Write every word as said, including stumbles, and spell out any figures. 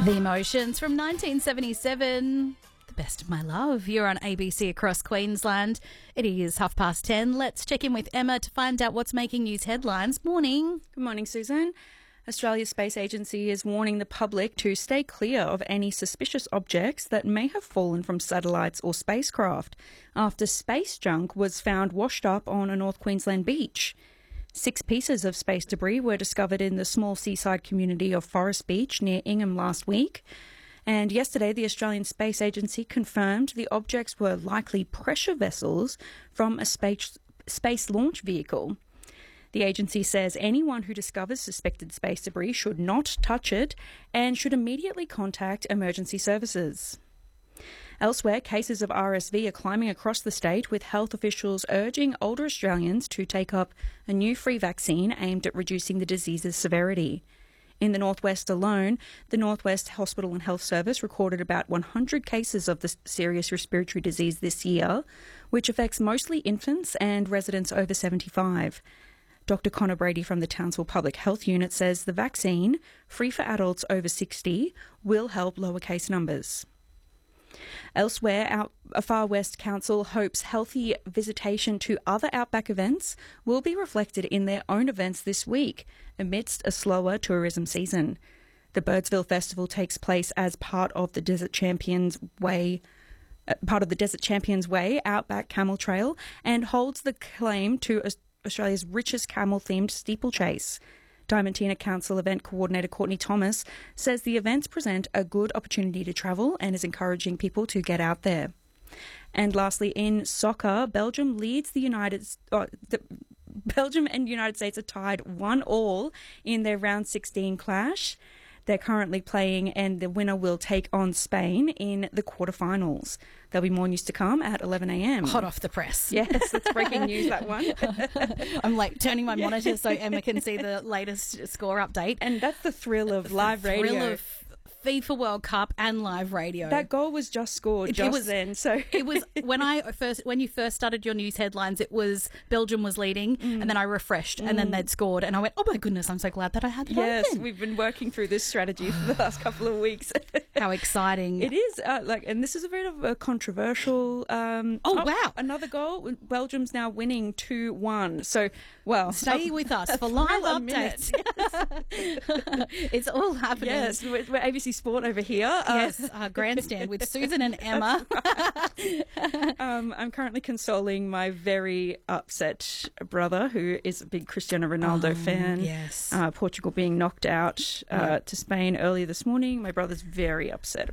The Emotions from nineteen seventy-seven. The Best of My Love. You're on A B C across Queensland. It is half past ten. Let's check in with Emma to find out what's making news headlines. Morning. Good morning, Susan. Australia's Space Agency is warning the public to stay clear of any suspicious objects that may have fallen from satellites or spacecraft after space junk was found washed up on a North Queensland beach. Six pieces of space debris were discovered in the small seaside community of Forest Beach near Ingham last week. And yesterday, the Australian Space Agency confirmed the objects were likely pressure vessels from a space, space launch vehicle. The agency says anyone who discovers suspected space debris should not touch it and should immediately contact emergency services. Elsewhere, cases of R S V are climbing across the state, with health officials urging older Australians to take up a new free vaccine aimed at reducing the disease's severity. In the Northwest alone, the Northwest Hospital and Health Service recorded about one hundred cases of the serious respiratory disease this year, which affects mostly infants and residents over seventy-five. Doctor Connor Brady from the Townsville Public Health Unit says the vaccine, free for adults over sixty, will help lower case numbers. Elsewhere, out, a Far West Council hopes healthy visitation to other outback events will be reflected in their own events this week, amidst a slower tourism season. The Birdsville Festival takes place as part of the Desert Champions Way, uh, part of the Desert Champions Way Outback Camel Trail, and holds the claim to Australia's richest camel-themed steeplechase. Diamantina Council event coordinator Courtney Thomas says the events present a good opportunity to travel and is encouraging people to get out there. And lastly, in soccer, Belgium leads the United uh, the, Belgium and United States are tied one all in their round sixteen clash. They're currently playing, and the winner will take on Spain in the quarterfinals. There'll be more news to come at eleven a.m. Hot off the press. Yes, that's breaking news, that one. I'm like turning my monitor so Emma can see the latest score update. And that's the thrill of live the radio. Thrill of FIFA World Cup and live radio. That goal was just scored it, just it was, then. So it was when I first when you first started your news headlines. It was Belgium was leading, mm. and then I refreshed, mm. and then they'd scored, and I went, "Oh my goodness! I'm so glad that I had that." Yes, open. We've been working through this strategy for the last couple of weeks. How exciting! It is. Uh, like, and this is a bit of a controversial. Um, oh, oh wow! Another goal. Belgium's now winning two one. So, well, stay uh, with us for live updates. It's all happening. Yes, we're, we're A B C Sport over here. Yes, uh, grandstand with Susan and Emma. um, I'm currently consoling my very upset brother, who is a big Cristiano Ronaldo oh, fan. Yes, uh, Portugal being knocked out uh, yeah. to Spain earlier this morning. My brother's very upset